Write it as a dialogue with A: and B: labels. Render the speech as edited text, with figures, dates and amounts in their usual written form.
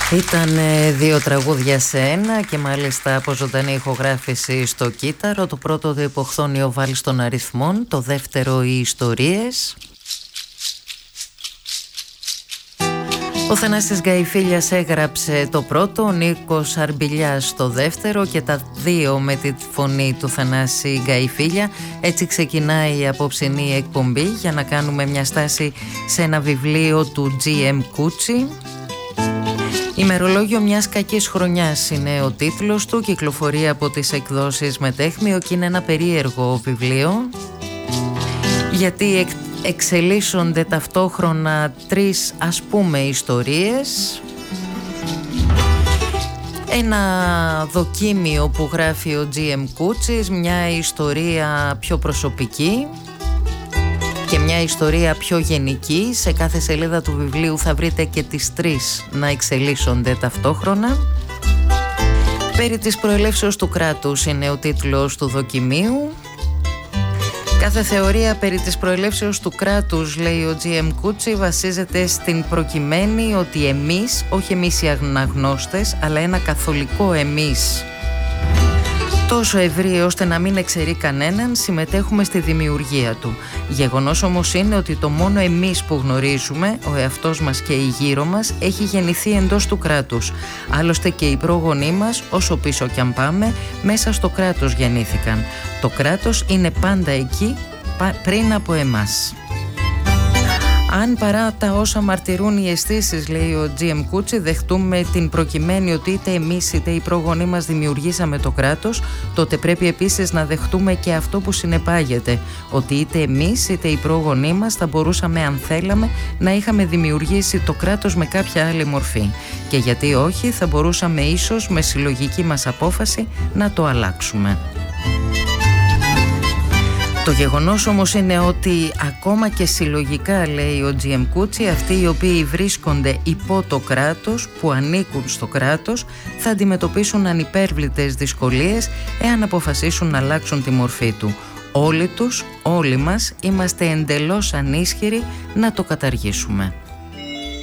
A: Ήταν δύο τραγούδια σε ένα και μάλιστα από ζωντανή ηχογράφηση στο κύτταρο. Το πρώτο το υποχθόνιο Βάλς των αριθμών, το δεύτερο οι ιστορίες. Ο Θανάσης Γκαϊφίλιας έγραψε το πρώτο, ο Νίκος Αρμπιλιάς το δεύτερο και τα δύο με τη φωνή του Θανάση Γκαϊφίλια. Έτσι ξεκινάει η απόψινή εκπομπή για να κάνουμε μια στάση σε ένα βιβλίο του G.M. Κούτσι. «Ημερολόγιο μιας κακής χρονιάς» είναι ο τίτλος του, κυκλοφορεί από τις εκδόσεις Μετέχμιο και είναι ένα περίεργο βιβλίο γιατί εξελίσσονται ταυτόχρονα τρεις ας πούμε ιστορίες. Ένα δοκίμιο που γράφει ο G.M. Κούτσης, μια ιστορία πιο προσωπική και μια ιστορία πιο γενική. Σε κάθε σελίδα του βιβλίου θα βρείτε και τις τρεις να εξελίσσονται ταυτόχρονα. «Περί της προελεύσεως του κράτους» είναι ο τίτλος του δοκιμίου. Κάθε θεωρία περί της προελεύσεως του κράτους, λέει ο G.M. Κούτσι, βασίζεται στην προκειμένη ότι εμείς, όχι εμείς οι αναγνώστες, αλλά ένα καθολικό εμείς, τόσο ευρύ ώστε να μην εξαιρεί κανέναν, συμμετέχουμε στη δημιουργία του. Γεγονός όμως είναι ότι το μόνο εμείς που γνωρίζουμε, ο εαυτός μας και η γύρω μας, έχει γεννηθεί εντός του κράτους. Άλλωστε και οι πρόγονοί μας, όσο πίσω κι αν πάμε, μέσα στο κράτος γεννήθηκαν. Το κράτος είναι πάντα εκεί πριν από εμάς. Αν παρά τα όσα μαρτυρούν οι αισθήσεις, λέει ο G.M. Κούτσι, δεχτούμε την προκειμένη ότι είτε εμείς είτε οι πρόγονοί μας δημιουργήσαμε το κράτος, τότε πρέπει επίσης να δεχτούμε και αυτό που συνεπάγεται, ότι είτε εμείς είτε οι πρόγονοί μας θα μπορούσαμε, αν θέλαμε, να είχαμε δημιουργήσει το κράτος με κάποια άλλη μορφή. Και γιατί όχι, θα μπορούσαμε ίσως με συλλογική μας απόφαση να το αλλάξουμε. Το γεγονός όμως είναι ότι ακόμα και συλλογικά, λέει ο G.M. Κούτσι, αυτοί οι οποίοι βρίσκονται υπό το κράτος, που ανήκουν στο κράτος, θα αντιμετωπίσουν ανυπέρβλητες δυσκολίες εάν αποφασίσουν να αλλάξουν τη μορφή του. Όλοι τους, όλοι μας, είμαστε εντελώς ανίσχυροι να το καταργήσουμε.